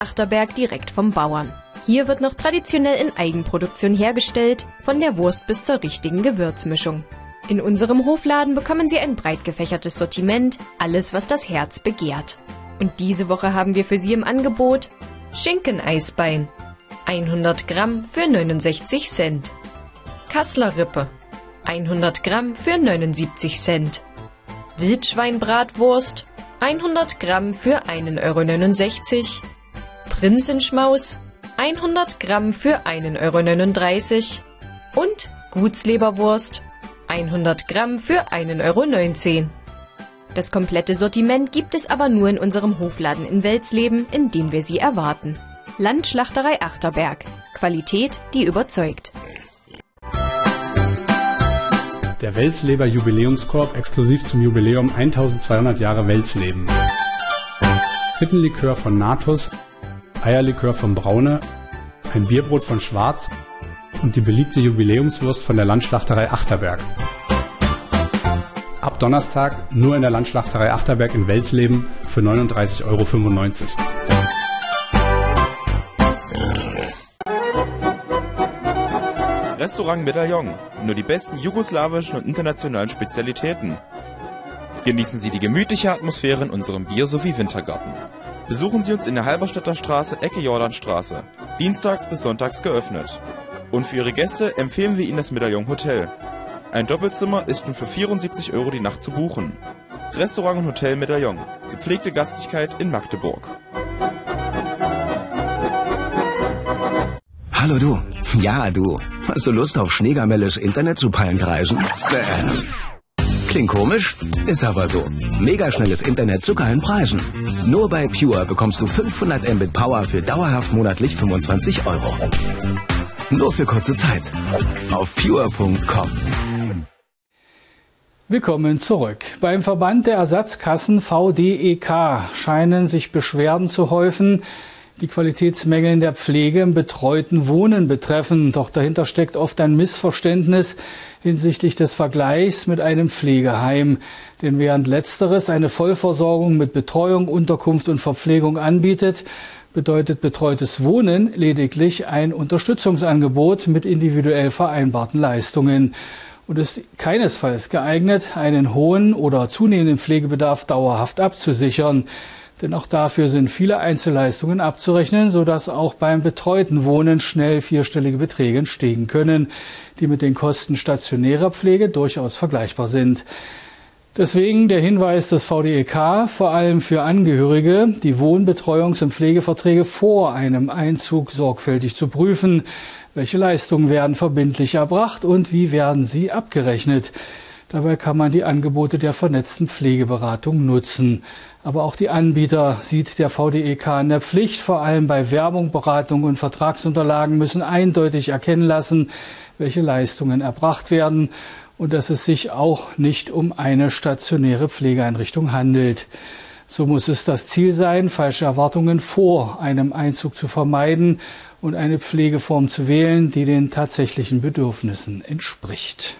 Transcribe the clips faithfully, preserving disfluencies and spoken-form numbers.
Achterberg direkt vom Bauern. Hier wird noch traditionell in Eigenproduktion hergestellt, von der Wurst bis zur richtigen Gewürzmischung. In unserem Hofladen bekommen Sie ein breit gefächertes Sortiment, alles was das Herz begehrt. Und diese Woche haben wir für Sie im Angebot Schinken-Eisbein, hundert Gramm für neunundsechzig Cent. Kasseler Rippe, hundert Gramm für neunundsiebzig Cent. Wildschweinbratwurst, hundert Gramm für ein Euro neunundsechzig. Prinzenschmaus, hundert Gramm für ein Euro neununddreißig. Und Gutsleberwurst, hundert Gramm für ein Euro neunzehn. Das komplette Sortiment gibt es aber nur in unserem Hofladen in Welsleben, in dem wir Sie erwarten. Landschlachterei Achterberg. Qualität, die überzeugt. Der Welsleber Jubiläumskorb exklusiv zum Jubiläum eintausendzweihundert Jahre Welsleben. Frittenlikör von Natus, Eierlikör von Braune, ein Bierbrot von Schwarz und die beliebte Jubiläumswurst von der Landschlachterei Achterberg. Ab Donnerstag nur in der Landschlachterei Achterberg in Welsleben für neununddreißig Euro fünfundneunzig. Restaurant Medaillon. Nur die besten jugoslawischen und internationalen Spezialitäten. Genießen Sie die gemütliche Atmosphäre in unserem Bier- sowie Wintergarten. Besuchen Sie uns in der Halberstädter Straße, Ecke Jordanstraße. Dienstags bis sonntags geöffnet. Und für Ihre Gäste empfehlen wir Ihnen das Medaillon Hotel. Ein Doppelzimmer ist nun für vierundsiebzig Euro die Nacht zu buchen. Restaurant und Hotel Medaillon. Gepflegte Gastlichkeit in Magdeburg. Hallo du. Ja, du. Hast du Lust auf Schneegamelles Internet zu Palmkreisen? Bäh. Klingt komisch? Ist aber so. Megaschnelles Internet zu geilen Preisen. Nur bei Pure bekommst du fünfhundert Mbit Power für dauerhaft monatlich fünfundzwanzig Euro. Nur für kurze Zeit. Auf pure punkt com. Willkommen zurück. Beim Verband der Ersatzkassen V D E K scheinen sich Beschwerden zu häufen, die Qualitätsmängel in der Pflege im betreuten Wohnen betreffen. Doch dahinter steckt oft ein Missverständnis hinsichtlich des Vergleichs mit einem Pflegeheim. Denn während Letzteres eine Vollversorgung mit Betreuung, Unterkunft und Verpflegung anbietet, bedeutet betreutes Wohnen lediglich ein Unterstützungsangebot mit individuell vereinbarten Leistungen und ist keinesfalls geeignet, einen hohen oder zunehmenden Pflegebedarf dauerhaft abzusichern. Denn auch dafür sind viele Einzelleistungen abzurechnen, sodass auch beim betreuten Wohnen schnell vierstellige Beträge entstehen können, die mit den Kosten stationärer Pflege durchaus vergleichbar sind. Deswegen der Hinweis des V D E K, vor allem für Angehörige, die Wohnbetreuungs- und Pflegeverträge vor einem Einzug sorgfältig zu prüfen. Welche Leistungen werden verbindlich erbracht und wie werden sie abgerechnet? Dabei kann man die Angebote der vernetzten Pflegeberatung nutzen. Aber auch die Anbieter sieht der V D E K in der Pflicht. Vor allem bei Werbung, Beratung und Vertragsunterlagen müssen eindeutig erkennen lassen, welche Leistungen erbracht werden und dass es sich auch nicht um eine stationäre Pflegeeinrichtung handelt. So muss es das Ziel sein, falsche Erwartungen vor einem Einzug zu vermeiden und eine Pflegeform zu wählen, die den tatsächlichen Bedürfnissen entspricht.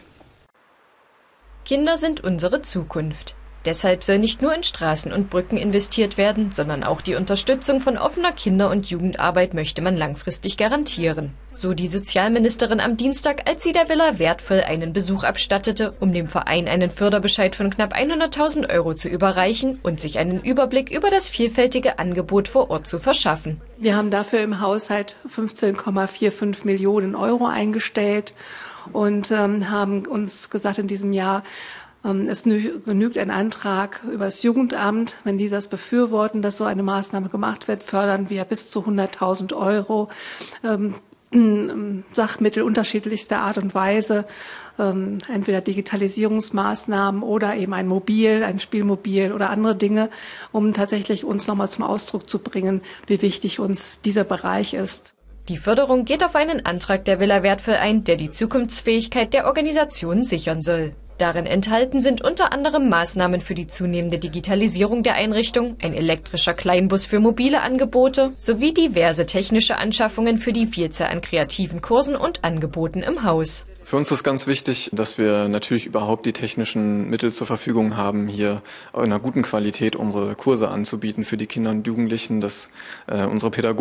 Kinder sind unsere Zukunft. Deshalb soll nicht nur in Straßen und Brücken investiert werden, sondern auch die Unterstützung von offener Kinder- und Jugendarbeit möchte man langfristig garantieren. So die Sozialministerin am Dienstag, als sie der Villa Wertvoll einen Besuch abstattete, um dem Verein einen Förderbescheid von knapp hunderttausend Euro zu überreichen und sich einen Überblick über das vielfältige Angebot vor Ort zu verschaffen. Wir haben dafür im Haushalt fünfzehn Komma fünfundvierzig Millionen Euro eingestellt und ähm, haben uns gesagt, in diesem Jahr, ähm, es genügt ein Antrag über das Jugendamt. Wenn die das befürworten, dass so eine Maßnahme gemacht wird, fördern wir bis zu hunderttausend Euro ähm, Sachmittel unterschiedlichster Art und Weise, ähm, entweder Digitalisierungsmaßnahmen oder eben ein Mobil, ein Spielmobil oder andere Dinge, um tatsächlich uns nochmal zum Ausdruck zu bringen, wie wichtig uns dieser Bereich ist. Die Förderung geht auf einen Antrag der Villa Wertvoll ein, der die Zukunftsfähigkeit der Organisation sichern soll. Darin enthalten sind unter anderem Maßnahmen für die zunehmende Digitalisierung der Einrichtung, ein elektrischer Kleinbus für mobile Angebote sowie diverse technische Anschaffungen für die Vielzahl an kreativen Kursen und Angeboten im Haus. Für uns ist ganz wichtig, dass wir natürlich überhaupt die technischen Mittel zur Verfügung haben, hier in einer guten Qualität unsere Kurse anzubieten für die Kinder und Jugendlichen, dass äh, unsere Pädagogen